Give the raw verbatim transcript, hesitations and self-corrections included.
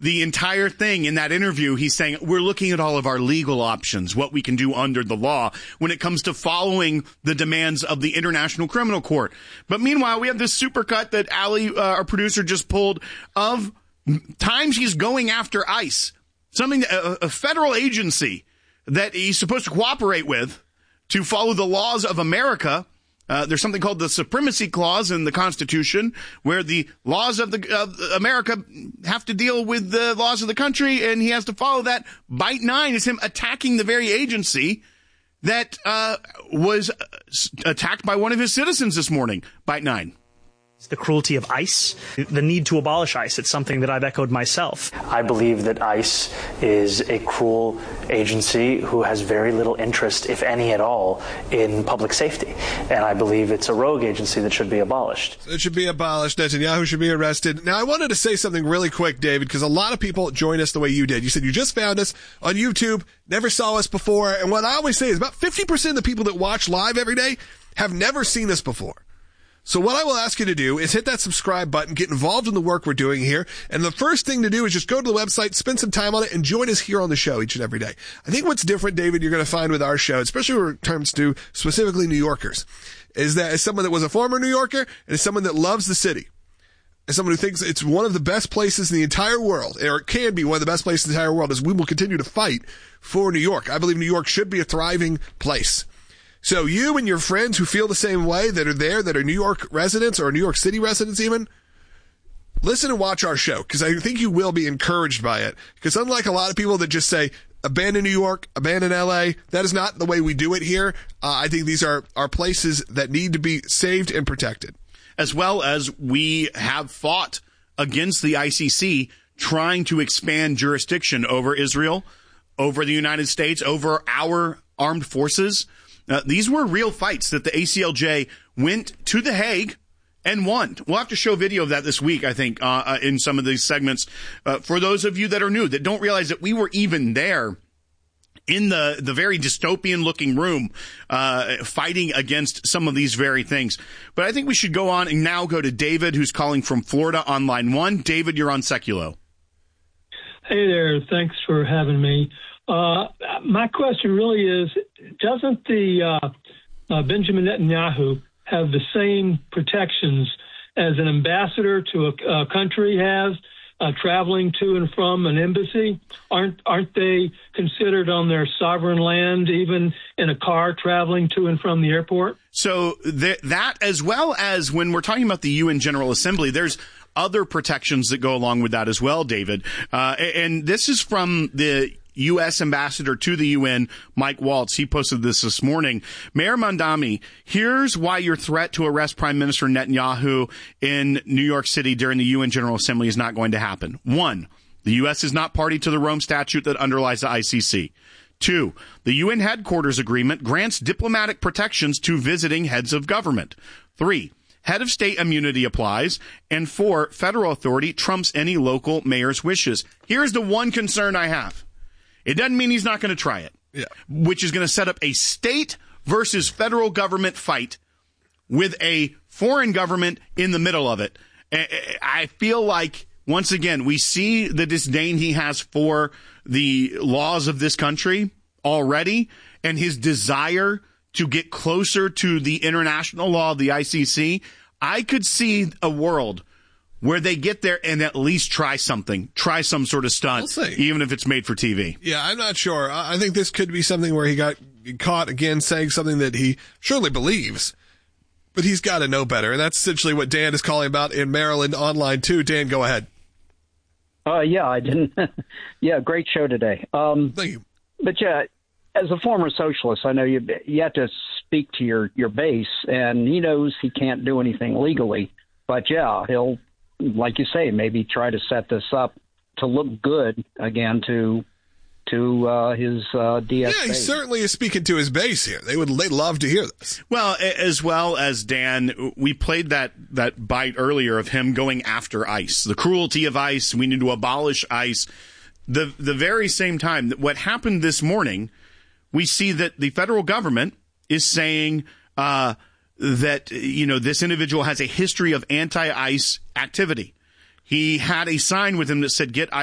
the entire thing in that interview, he's saying, we're looking at all of our legal options, what we can do under the law when it comes to following the demands of the International Criminal Court. But meanwhile, we have this supercut that Ali, uh, our producer, just pulled of times he's going after ICE, something, a, a federal agency that he's supposed to cooperate with to follow the laws of America. Uh, there's something called the Supremacy Clause in the Constitution, where the laws of the of America have to deal with the laws of the country, and he has to follow that. Byte nine is him attacking the very agency that uh, was attacked by one of his citizens this morning. Byte nine. The cruelty of ICE, the need to abolish ICE. It's something that I've echoed myself. I believe that ICE is a cruel agency who has very little interest, if any at all, in public safety. And I believe it's a rogue agency that should be abolished. It should be abolished. Netanyahu should be arrested. Now, I wanted to say something really quick, David, because a lot of people join us the way you did. You said you just found us on YouTube, never saw us before. And what I always say is about fifty percent of the people that watch live every day have never seen us before. So what I will ask you to do is hit that subscribe button, get involved in the work we're doing here. And the first thing to do is just go to the website, spend some time on it, and join us here on the show each and every day. I think what's different, David, you're going to find with our show, especially when it comes to specifically New Yorkers, is that as someone that was a former New Yorker and as someone that loves the city, as someone who thinks it's one of the best places in the entire world, or it can be one of the best places in the entire world, as we will continue to fight for New York. I believe New York should be a thriving place. So you and your friends who feel the same way, that are there, that are New York residents or New York City residents even, listen and watch our show, because I think you will be encouraged by it. Because unlike a lot of people that just say, abandon New York, abandon L A, that is not the way we do it here. Uh, I think these are, are places that need to be saved and protected. As well as we have fought against the I C C trying to expand jurisdiction over Israel, over the United States, over our armed forces. Uh, these were real fights that the A C L J went to The Hague and won. We'll have to show video of that this week, I think, uh, uh, in some of these segments. Uh, for those of you that are new, that don't realize that we were even there in the, the very dystopian-looking room uh, fighting against some of these very things. But I think we should go on and now go to David, who's calling from Florida on line one. David, you're on Seculo. Hey there. Thanks for having me. Uh, my question really is, doesn't the uh, uh, Benjamin Netanyahu have the same protections as an ambassador to a, a country has, uh, traveling to and from an embassy? Aren't aren't they considered on their sovereign land, even in a car traveling to and from the airport? So th- that, as well as when we're talking about the U N General Assembly, there's other protections that go along with that as well, David. Uh, and this is from the U S ambassador to the U N, Mike Waltz. He posted this this morning. Mayor Mamdani, here's why your threat to arrest Prime Minister Netanyahu in New York City during the U N General Assembly is not going to happen. One, the U S is not party to the Rome Statute that underlies the I C C. Two, the U N headquarters agreement grants diplomatic protections to visiting heads of government. Three, head of state immunity applies. And four, federal authority trumps any local mayor's wishes. Here's the one concern I have. It doesn't mean he's not going to try it, yeah. Which is going to set up a state versus federal government fight with a foreign government in the middle of it. I feel like, once again, we see the disdain he has for the laws of this country already, and his desire to get closer to the international law of the I C C. I could see a world where they get there and at least try something, try some sort of stunt, we'll even if it's made for T V. Yeah, I'm not sure. I think this could be something where he got caught again saying something that he surely believes, but he's got to know better. And that's essentially what Dan is calling about in Maryland online too. Dan, go ahead. Uh, yeah, I didn't. yeah, great show today. Um, Thank you. But yeah, as a former socialist, I know you you have to speak to your, your base, and he knows he can't do anything legally. But yeah, he'll, like you say, maybe try to set this up to look good again to to uh, his uh, D S A. Yeah, he certainly is speaking to his base here. They would they love to hear this. Well, as well as Dan, we played that that bite earlier of him going after ICE, the cruelty of ICE. We need to abolish ICE. The the very same time that what happened this morning, we see that the federal government is saying uh, that, you know, this individual has a history of anti-ICE activity. He had a sign with him that said, "Get